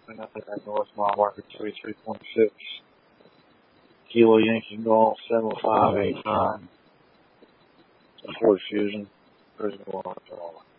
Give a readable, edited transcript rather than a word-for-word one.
and I think I North mile marker 33.6. Kilo Yankee Golf 7589. Ford Fusion. There's no one at all.